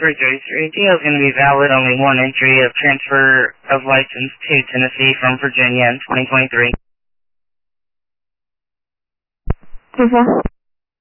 Rating is going to be valid only one entry of transfer of license to Tennessee from Virginia in 2023.